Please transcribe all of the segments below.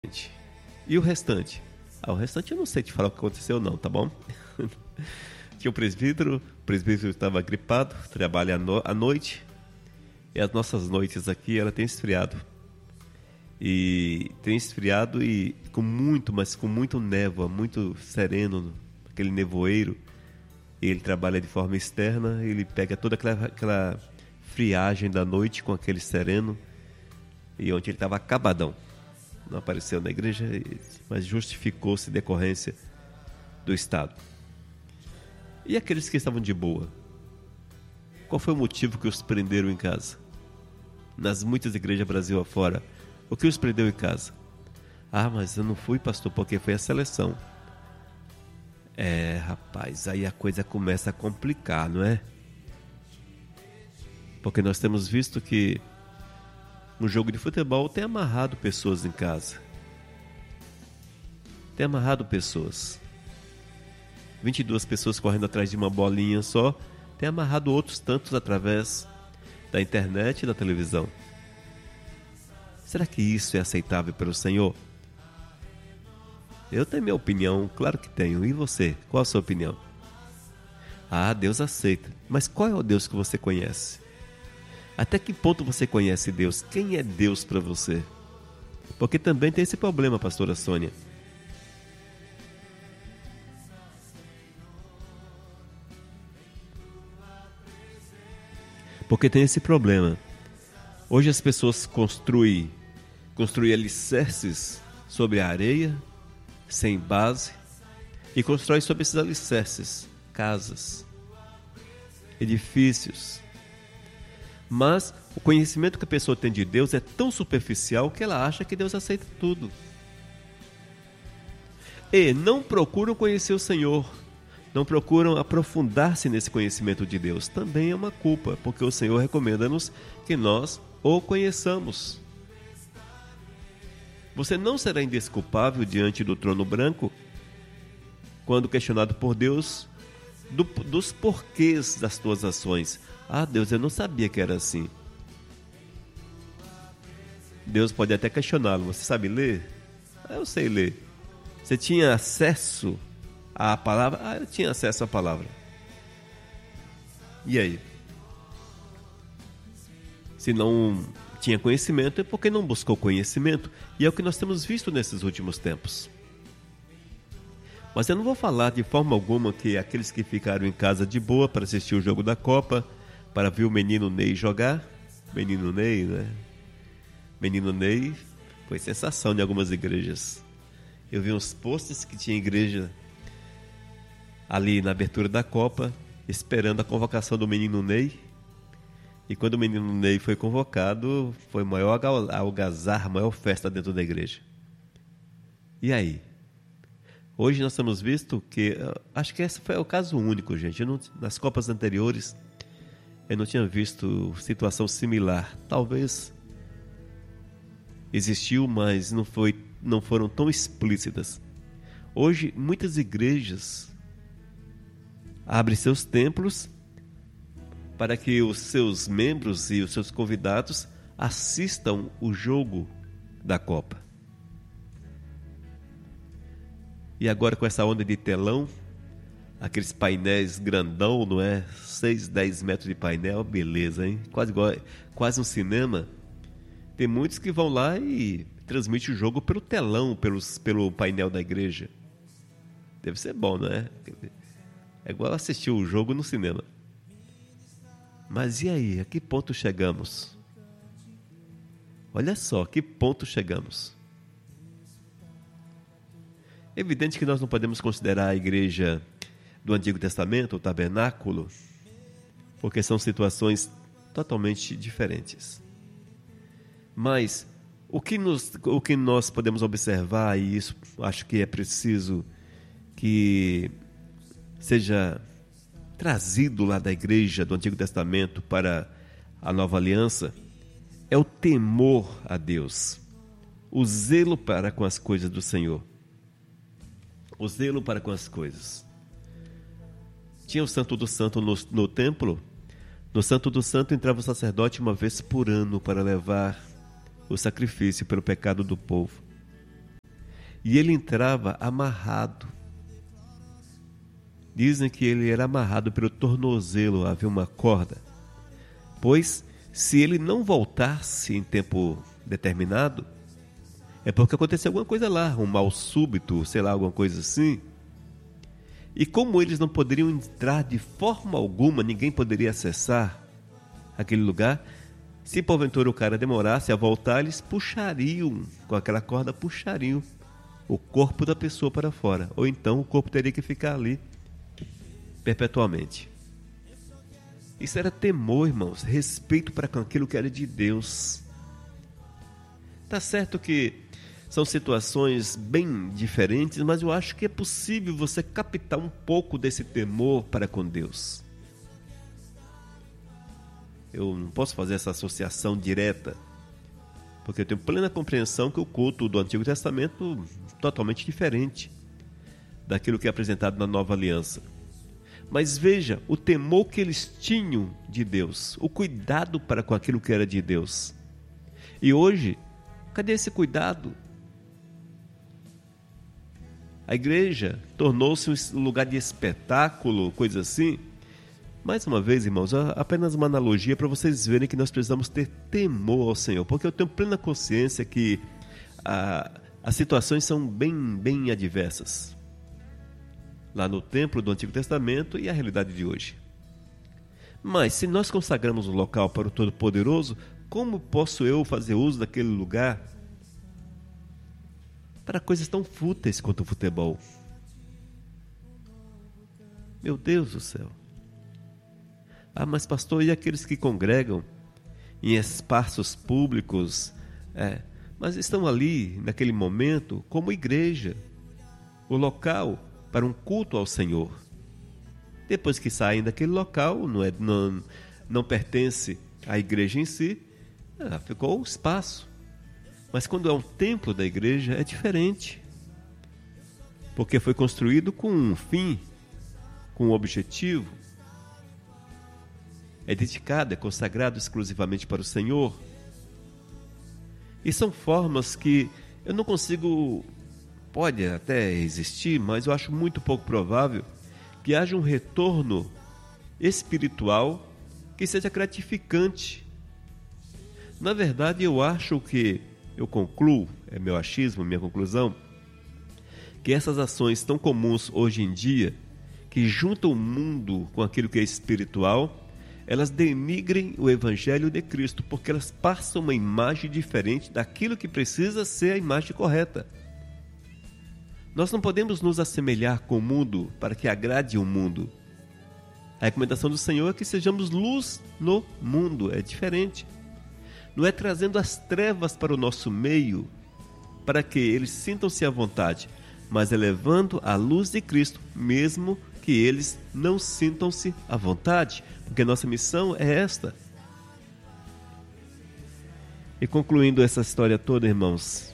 E o restante? O restante eu não sei te falar o que aconteceu não, tá bom? Tinha o presbítero estava gripado, trabalha à noite, e as nossas noites aqui, ela tem esfriado. E tem esfriado e mas com muito névoa, muito sereno, aquele nevoeiro. E ele trabalha de forma externa, ele pega toda aquela friagem da noite com aquele sereno. E ontem ele estava acabadão. Não apareceu na igreja, mas justificou-se decorrência do estado. E aqueles que estavam de boa? Qual foi o motivo que os prenderam em casa? Nas muitas igrejas Brasil afora, o que os prendeu em casa? Mas eu não fui, pastor, porque foi a seleção. Rapaz, aí a coisa começa a complicar, não é? Porque nós temos visto que um jogo de futebol tem amarrado pessoas em casa. Tem amarrado pessoas. 22 pessoas correndo atrás de uma bolinha só. Tem amarrado outros tantos através da internet e da televisão. Será que isso é aceitável pelo Senhor? Eu tenho minha opinião, claro que tenho. E você? Qual a sua opinião? Deus aceita. Mas qual é o Deus que você conhece? Até que ponto você conhece Deus? Quem é Deus para você? Porque também tem esse problema, pastora Sônia. Porque tem esse problema. Hoje as pessoas construem alicerces sobre a areia, sem base, e constroem sobre esses alicerces casas, edifícios. Mas o conhecimento que a pessoa tem de Deus é tão superficial que ela acha que Deus aceita tudo. E não procuram conhecer o Senhor, não procuram aprofundar-se nesse conhecimento de Deus. Também é uma culpa, porque o Senhor recomenda-nos que nós o conheçamos. Você não será indesculpável diante do trono branco quando questionado por Deus dos porquês das tuas ações. Deus, eu não sabia que era assim. Deus pode até questioná-lo. Você sabe ler? Eu sei ler. Você tinha acesso à palavra? Eu tinha acesso à palavra. E aí? Se não tinha conhecimento, é porque não buscou conhecimento. E é o que nós temos visto nesses últimos tempos. Mas eu não vou falar de forma alguma que aqueles que ficaram em casa de boa para assistir o jogo da Copa, para ver o menino Ney jogar. Menino Ney, né? Menino Ney foi sensação em algumas igrejas. Eu vi uns posts que tinha igreja ali na abertura da Copa, esperando a convocação do menino Ney. E quando o menino Ney foi convocado, foi maior algazarra, maior festa dentro da igreja. E aí? Hoje nós temos visto que, acho que esse foi o caso único, gente. Nas Copas anteriores, eu não tinha visto situação similar. Talvez existiu, mas não foram tão explícitas. Hoje, muitas igrejas abrem seus templos para que os seus membros e os seus convidados assistam o jogo da Copa. E agora com essa onda de telão, aqueles painéis grandão, não é? 6, 10 metros de painel, beleza, hein? Quase um cinema. Tem muitos que vão lá e transmitem o jogo pelo telão, pelo painel da igreja. Deve ser bom, não é? É igual assistir o jogo no cinema. Mas e aí? A que ponto chegamos? Olha só, a que ponto chegamos? É evidente que nós não podemos considerar a igreja do Antigo Testamento, o tabernáculo, porque são situações totalmente diferentes. Mas o que nós podemos observar, e isso acho que é preciso que seja trazido lá da igreja do Antigo Testamento para a Nova Aliança, é o temor a Deus, o zelo para com as coisas do Senhor. O zelo para com as coisas. Tinha o Santo do Santo no templo. No Santo do Santo entrava o sacerdote uma vez por ano para levar o sacrifício pelo pecado do povo. e ele entrava amarrado. Dizem que ele era amarrado pelo tornozelo, havia uma corda. Pois, se ele não voltasse em tempo determinado, é porque aconteceu alguma coisa lá, um mal súbito, sei lá, alguma coisa assim. E como eles não poderiam entrar de forma alguma, ninguém poderia acessar aquele lugar, se porventura o cara demorasse a voltar, eles puxariam, com aquela corda, puxariam o corpo da pessoa para fora. Ou então o corpo teria que ficar ali perpetuamente. Isso era temor, irmãos, respeito para com aquilo que era de Deus. Tá certo que são situações bem diferentes, mas eu acho que é possível você captar um pouco desse temor para com Deus. Eu não posso fazer essa associação direta, porque eu tenho plena compreensão que o culto do Antigo Testamento é totalmente diferente daquilo que é apresentado na Nova Aliança. Mas veja o temor que eles tinham de Deus, o cuidado para com aquilo que era de Deus. E hoje, cadê esse cuidado? A igreja tornou-se um lugar de espetáculo, coisa assim. Mais uma vez, irmãos, apenas uma analogia para vocês verem que nós precisamos ter temor ao Senhor, porque eu tenho plena consciência que as situações são bem adversas lá no templo do Antigo Testamento e a realidade de hoje. Mas se nós consagramos o local para o Todo-Poderoso, como posso eu fazer uso daquele lugar para coisas tão fúteis quanto o futebol? Meu Deus do céu. Ah, mas pastor, e aqueles que congregam em espaços públicos, mas estão ali naquele momento como igreja, o local para um culto ao Senhor. Depois que saem daquele local, não pertence à igreja em si, ficou um espaço. Mas quando é um templo da igreja, é diferente. Porque foi construído com um fim, com um objetivo. É dedicado, é consagrado exclusivamente para o Senhor. E são formas que eu não consigo, pode até existir, mas eu acho muito pouco provável que haja um retorno espiritual que seja gratificante. Na verdade, eu acho que, eu concluo, é meu achismo, minha conclusão, que essas ações tão comuns hoje em dia, que juntam o mundo com aquilo que é espiritual, elas denigrem o Evangelho de Cristo, porque elas passam uma imagem diferente daquilo que precisa ser a imagem correta. Nós não podemos nos assemelhar com o mundo para que agrade o mundo. A recomendação do Senhor é que sejamos luz no mundo, é diferente. Não é trazendo as trevas para o nosso meio, para que eles sintam-se à vontade, mas é levando a luz de Cristo, mesmo que eles não sintam-se à vontade, porque nossa missão é esta. E concluindo essa história toda, irmãos,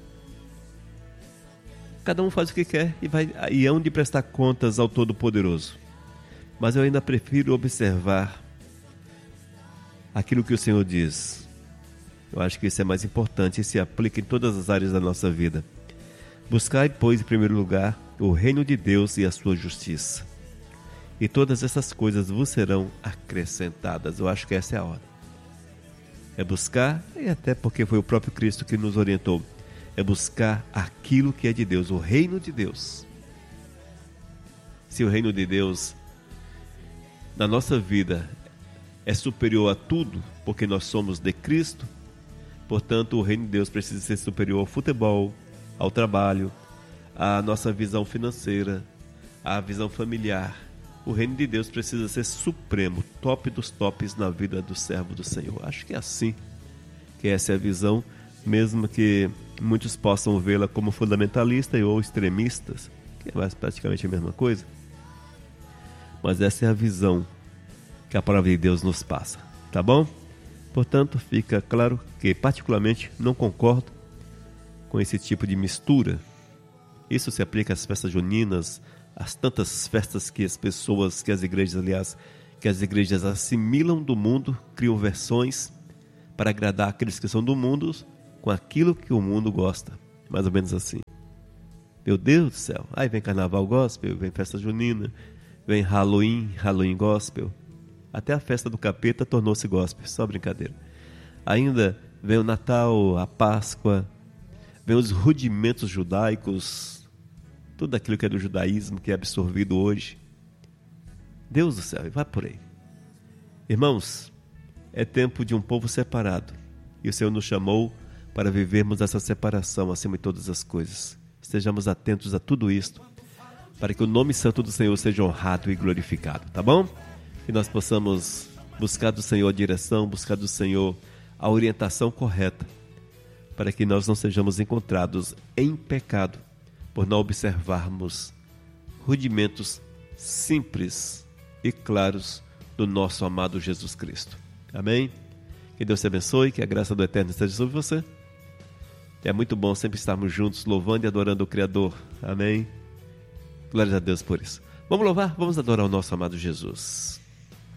cada um faz o que quer e hão de prestar contas ao Todo-Poderoso. Mas eu ainda prefiro observar aquilo que o Senhor diz. Eu acho que isso é mais importante e se aplica em todas as áreas da nossa vida. Buscai, pois, em primeiro lugar, o reino de Deus e a sua justiça. E todas essas coisas vos serão acrescentadas. Eu acho que essa é a hora. É buscar, e até porque foi o próprio Cristo que nos orientou, é buscar aquilo que é de Deus, o reino de Deus. Se o reino de Deus na nossa vida é superior a tudo, porque nós somos de Cristo, portanto o reino de Deus precisa ser superior ao futebol, ao trabalho, à nossa visão financeira, à visão familiar. O reino de Deus precisa ser supremo, top dos tops na vida do servo do Senhor. Acho que é assim, que essa é a visão, mesmo que muitos possam vê-la como fundamentalista ou extremistas, que é praticamente a mesma coisa. Mas essa é a visão que a palavra de Deus nos passa, tá bom? Portanto, fica claro que particularmente não concordo com esse tipo de mistura. Isso se aplica às festas juninas, às tantas festas que as igrejas assimilam do mundo, criam versões para agradar aqueles que são do mundo com aquilo que o mundo gosta, mais ou menos assim. Meu Deus do céu. Aí vem carnaval gospel, vem festa junina, vem Halloween gospel. Até a festa do capeta tornou-se gospel, só brincadeira. Ainda vem o Natal, a Páscoa, vem os rudimentos judaicos, tudo aquilo que é do judaísmo, que é absorvido hoje. Deus do céu, e vai por aí. Irmãos, é tempo de um povo separado. E o Senhor nos chamou para vivermos essa separação acima de todas as coisas. Estejamos atentos a tudo isto, para que o nome santo do Senhor seja honrado e glorificado, tá bom? Que nós possamos buscar do Senhor a direção, buscar do Senhor a orientação correta, para que nós não sejamos encontrados em pecado, por não observarmos rudimentos simples e claros do nosso amado Jesus Cristo. Amém? Que Deus te abençoe, que a graça do Eterno esteja sobre você. É muito bom sempre estarmos juntos, louvando e adorando o Criador. Amém? Glória a Deus por isso. Vamos louvar, vamos adorar o nosso amado Jesus.